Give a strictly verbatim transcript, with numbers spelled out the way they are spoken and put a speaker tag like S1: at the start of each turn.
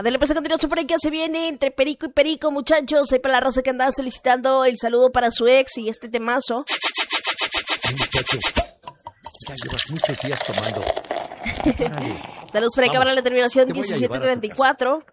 S1: Adele, pues a continuación por ahí que se viene entre Perico y Perico, muchachos. Hay para la raza que andaba solicitando el saludo para su ex y este temazo.
S2: Ay, muchacho, ya llevas muchos días tomando.
S1: Saludos para ahí, cámara, la terminación diecisiete treinta y cuatro.